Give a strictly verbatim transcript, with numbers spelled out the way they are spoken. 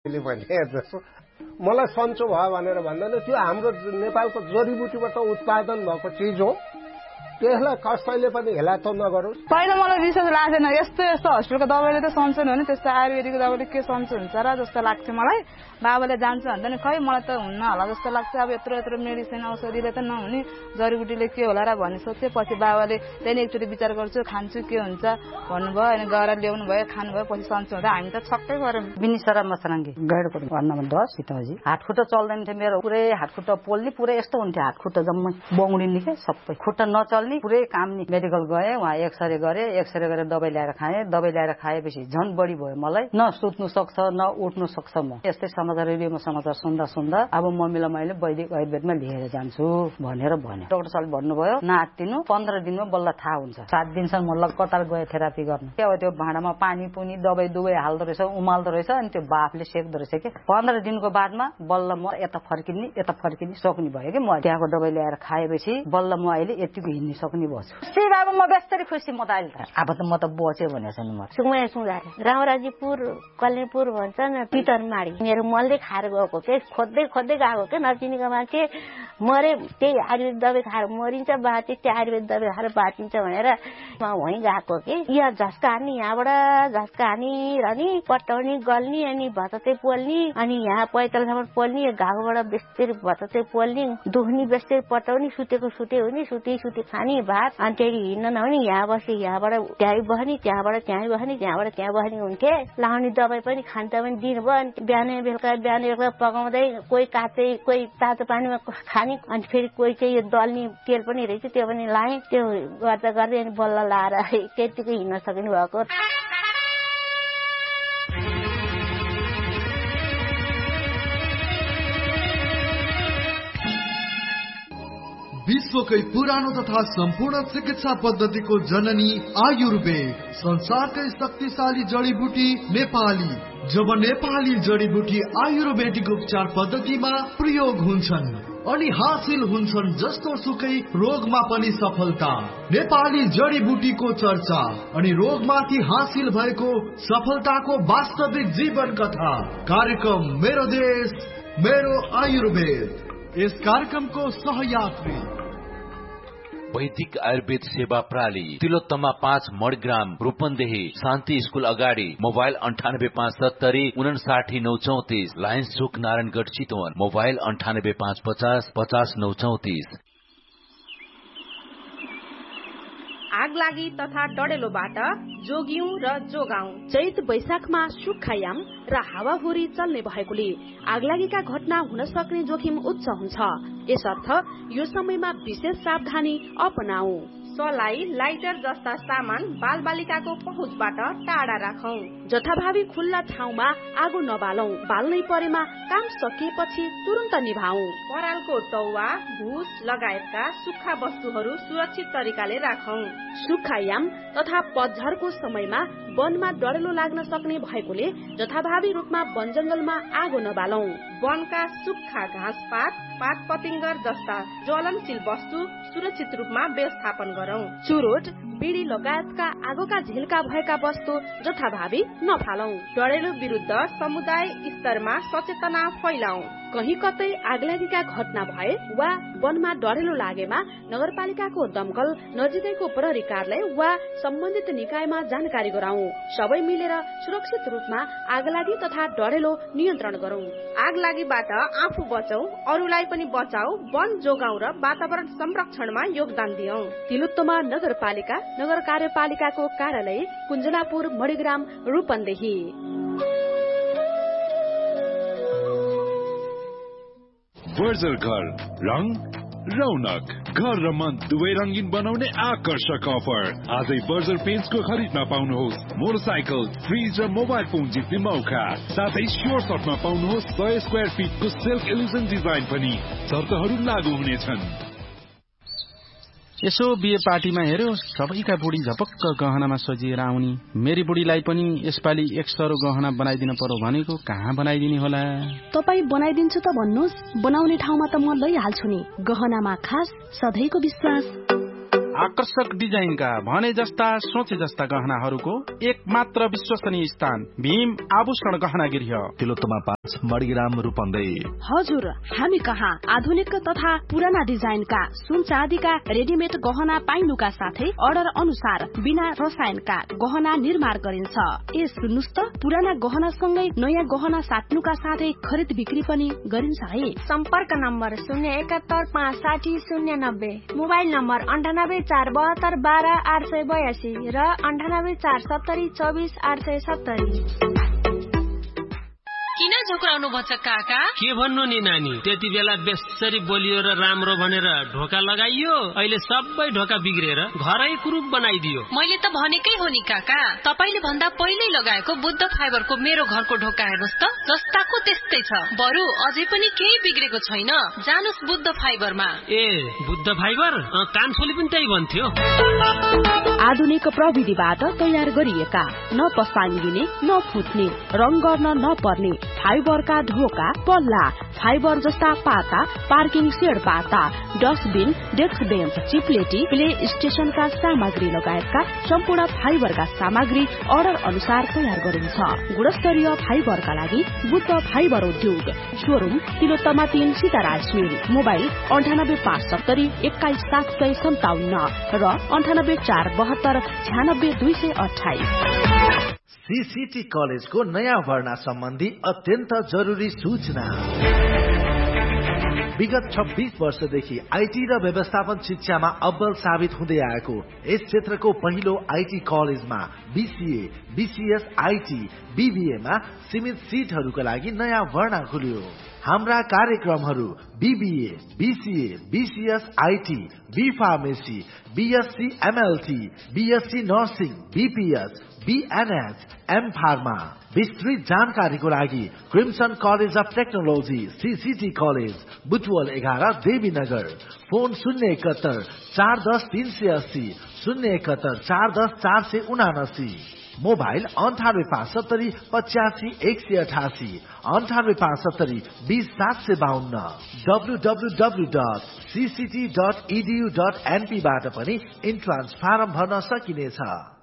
भने जस्तो मलाई सन्चो भयो भनेर भन्दैन, त्यो हाम्रो नेपालको जडीबुटीबाट उत्पादन भएको चिज हो, त्यसलाई कसैले पनि हेला त नगरोस्। पहिला मलाई विश्वास लाग्दैन, यस्तो यस्तो हस्पिटलको दबाईले त सन्चो हुने, त्यस्तो आयुर्वेदिकको दबाईले के सन्चो हुन्छ र जस्तो लाग्थ्यो मलाई। बाबाले जान्छ भन्दा नि खै मलाई त हुन्न होला जस्तो लाग्छ, अब यत्रो यत्रो मेडिसिन औषधिले त नहुने, जडीबुटीले के होला र भन्ने सोचे। पछि बाबाले त्यहाँदेखि एकचोटि विचार गर्छु, खान्छु के हुन्छ भन्नुभयो, अनि गएर ल्याउनु भयो, खानुभयो, पछि सन्चो हुँदा हामी त छक्कै गऱ्यौँ। बिनिसरा मसराङ्गी गैडको भन्नमा दस सीताजी हातखुट्टा चल्दैन थियो मेरो, पुरै हातखुट्टा पोल्ने पुरै यस्तो हुन्थ्यो, हातखुट्टा जम्मै बौडिने के सबै, खुट्टा नचल्ने पुरै काम नि। मेडिकल गएँ, वहाँ एक्सरे गरेँ, एक्सरे गरेर दबाई ल्याएर खाएँ, दबाई ल्याएर खाएपछि झन् बढी भयो मलाई, न सुत्नु सक्छ न उठ्नु सक्छ। म यस्तै समाचार रेडियोमा समाचार सुन्दा सुन्दा अब मम्मीलाई मैले वैदिक आयुर्वेदमा लिएर जान्छु भनेर भने। डाक्टर साहबले भन्नुभयो नआत्तिनु, पन्ध्र दिनमा बल्ल थाहा हुन्छ। सात दिनसम्म लगातार गए थेरापी गर्न। अब त्यो भाँडामा पानी पुनी दबाई दुवै हाल्दो रहेछ, उमाल्दो रहेछ, अनि त्यो बाफले सेक्दो रहेछ कि। पन्ध्र दिनको बादमा बल्ल म यता फर्किने यता फर्किने सक्ने भयो कि। म त्यहाँको दबाई ल्याएर खाएपछि बल्ल म अहिले यतिको हिँड्ने सक्ने भएछु। सी बाबु म बेस्तरी खुसी, म त अहिले त अब त म त बचे भनेछ नि। म सुमया सुँगारे रामराजीपुर कल्याणपुर भन्छ न, पितरमाडी मेरो मलले खाएर गएको के, खोज्दै खोज्दै गएको के, नचिनेको मान्छे मरे, त्यही आयुर्वेद दबाई खाएर मरिन्छ, बाँचे त्यो आयुर्वेद दबाई खाएर बाँचिन्छ भनेर म वहीँ गएको कि। यहाँ झस्का हान्ने, यहाँबाट झस्का हानी र नि पट्टाउने गल्ने, अनि भतते पोल्ने, अनि यहाँ पैतालसम्म पोल्ने, घाउबाट बेस्तरी भतते पोल्ने, दुख्ने बेस्तरी पट्टाउने, सुतेको सुते हुने, सुते सुते खाने भात, अनि त्यही हिँड्न नहुने, यहाँ बसे यहाँबाट त्यहीँ बस्ने, त्यहाँबाट त्यहीँ बस्ने, त्यहाँबाट त्यहाँ बस्ने हुन्थे। लाउने दबाई पनि खान्छ पनि दिनुभयो, अनि बिहान बेलुका बिहान बेलुका पकाउँदै कोही काँचै कोही तातो पानीमा खाने, अनि फेरि कोही चाहिँ यो दल्ने तेल पनि रहेछ त्यो पनि लाएँ। त्यो गर्दा गर्दै अनि बल्ल लाएर त्यतिकै हिँड्न सक्नु भएको। विश्वकै पुरानो तथा सम्पूर्ण चिकित्सा पद्धतिको जननी आयुर्वेद, संसारकै शक्तिशाली जडीबुटी नेपाली। जब नेपाली जडीबुटी आयुर्वेदिक उपचार पद्धतिमा प्रयोग हुन्छन् अनि हासिल हुन्छन् जस्तो सुकै रोगमा पनि सफलता। नेपाली जडीबुटीको चर्चा अनि रोगमाथि हासिल भएको सफलताको वास्तविक जीवन कथा। कार्यक्रम मेरो देश मेरो आयुर्वेद। यस कार्यक्रमको सहयात्री वैदिक आयुर्वेद सेवा प्रणाली, तिलोत्तमा पाँच मणिग्राम, रूपन्देही, शान्ति स्कूल अगाडि। मोबाइल अन्ठानब्बे पाँच सत्तरी उनासाठी नौ चौतिस। लायन्स चोक नारायणगढ चितवन। मोबाइल अन्ठानब्बे पाँच पचास पचास नौ चौतिस। आग लागि तथा डडेलोबाट जोग्यौं र जोगाउँ। चैत वैशाखमा सुक्खायाम र हावाहुरी चल्ने भएकोले आगलागीका घटना हुन सक्ने जोखिम उच्च हुन्छ। यसर्थ यो समयमा विशेष सावधानी अपनाऊ। सलाई, लाइटर जस्ता सामान बाल बालिकाको पहुँचबाट टाढा राखौं। जथाभावी खुल्ला ठाउँमा आगो नबालौं। बाल्नै परेमा काम सकिएपछि तुरन्त निभाऊ। परालको टौवा, भुस लगायतका सुक्खा वस्तुहरू सुरक्षित तरिकाले राखौं। सुक्खायाम तथा पतझरको समयमा वनमा डढेलो लाग्न सक्ने भएकोले जथाभावी रूपमा वन जंगलमा आगो नबालौं। वनका सुक्खा घाँसपात, पात पतिंगर जस्ता ज्वलनशील वस्तु सुरक्षित रूपमा व्यवस्थापन गरौं। चुरोट, बिडी लगायतका आगोका झिल्का भएका वस्तु जथाभावी नफालौं। डढेलो विरुद्ध समुदाय स्तरमा सचेतना फैलाऊ। कहीं कतै आगलागीका घटना भए वा वनमा डढेलो लागेमा नगरपालिकाको दमकल, नजिकैको प्रहरी कार्यालय वा सम्बन्धित निकायमा जानकारी गराऊ। सबै मिलेर सुरक्षित रूपमा आगलागी तथा डढेलो नियन्त्रण गरौं। आगलागीबाट आफू बचौं, अरूलाई पनि बचाऊ, वन जोगाऊ र वातावरण संरक्षणमा योगदान दियौं। तिलोत्तमा नगरपालिका, नगर कार्यपालिकाको कार्यालय, कुञ्जलापुर, मणिग्राम, रूपन्देही। बर्जर घर, रंग रौनक, घर र मन दुवै रंगीन बनाउने आकर्षक अफर। आजै बर्जर पेन्ट्सको खरिदमा पाउनुहोस् मोटरसाइकल, फ्रिज र मोबाइल फोन जित्ने मौका। साथै स्योर सर्टमा पाउनुहोस् सय स्क्वायर फिटको सेल्फ इल्युजन डिजाइन पनि। शर्तहरू लागू हुनेछन्। यसो बिहे पार्टीमा हेर्यो, सबैका बुढी झपक्क गहनामा सजिएर आउने। मेरी बुढीलाई पनि यसपालि एक सरो गहना बनाइदिन पर्यो भनेको, कहाँ बनाइदिने होला? तपाई बनाइदिन्छु त भन्नुहोस्, बनाउने ठाउँमा त म लैहाल्छु नि। गहनामा खास सधैँको विश्वास। आकर्षक डिजाइनका भने जस्ता सोचे जस्ता गहनाहरूको एक मात्र विश्वसनीय स्थान भीम आभूषण गहना गृह तिलोत्तमा पाँच मणिग्राम रूपन्देही। हजुर, हामी कहाँ आधुनिक तथा पुराना डिजाइनका सुन चाँदीका रेडिमेड गहना पाइनुका साथै अर्डर अनुसार बिना रसायनका गहना निर्माण गरिन्छ। ए सुन्नुस् त, पुराना गहना सँगै नयाँ गहना साट्नुका साथै खरिद बिक्री पनि गरिन्छ है। सम्पर्क नम्बर शून्य एकात्तर पाँच साठी शून्य नब्बे, मोबाइल नम्बर अन्ठानब्बे चार बहत्तर बाह्र आठ सय बयासी र अन्ठानब्बे चार सत्तरी चौबिस आठ सय सत्तरी। किन झोक्राउनु भन्छ काका? के भन्नु नि नानी, त्यति बेला बेसरी बोलियो र राम्रो भनेर ढोका लगाइयो, अहिले सबै ढोका बिग्रेर घरै कुरूप बनाइदियो। मैले त भनेकै हो नि काका, तपाईले भन्दा पहिल्यै लगाएको बुद्ध फाइबरको मेरो घरको ढोका हेर्नुस् त, जस्ताको त्यस्तै छ, बरु अझै पनि केही बिग्रेको छैन। जानुस् बुद्ध फाइबरमा। ए बुद्ध फाइबर, कान्छोले पनि त्यही भन्थ्यो। आधुनिक प्रविधिबाट तयार गरिएका, न पसाइने न फुट्ने, रङ गर्न नपर्ने फाइबरका ढोका, पल्ला, फाइबर जस्ता पाता, पार्किङ सेड पाता, डस्टबिन, डेस्क बेन्च, चिप्लेटी, प्ले स्टेशनका सामग्री लगायतका सम्पूर्ण फाइबरका सामग्री अर्डर अनुसार तयार गरिन्छ। गुणस्तरीय फाइबरका लागि बुद्ध फाइबर उद्योग, शोरूम तिलोत्तमा तीन सीताराज मिल, मोबाइल अन्ठानब्बे पाँच सत्तरी एक्काइस सात सय सन्ताउन्न र अन्ठानब्बे चार बहत्तर छ्यानब्बे दुई सय अठाइस। सीसीटी कलेजको नयाँ भर्ना सम्बन्धी अत्यन्त जरुरी सूचना। विगत छब्बीस वर्षदेखि आईटी र व्यवस्थापन शिक्षामा अब्बल साबित हुँदै आएको यस क्षेत्रको पहिलो आईटी कलेजमा बीसीए, बीसीएस, आईटी, बीबीएमा सीमित सीटहरूका लागि नयाँ भर्ना खुल्यो। हाम्रा कार्यक्रमहरू BBA, BCA, BCS, IT, be pharmacy, BSc MLT, BSc nursing, BPS, बीएनएच, am pharma. विस्तृत जानकारीको लागि crimson college of technology CCT college, Butwal एघार, देवीनगर। फोन शून्य एकहत्तर चार दस तीन सय अस्सी, शून्य एकहत्तर चार दस चार सय उनासी। मोबाइल अन्ठानब्बे पाँच सत्तरी पचासी एक सय अठासी, अन्ठानब्बे पाँच सत्तरी बीस सात सय बाहन्न। W W W dot CCT dot edu dot NP बाट पनि इन्ट्रान्स फारम भर्न सकिनेछ।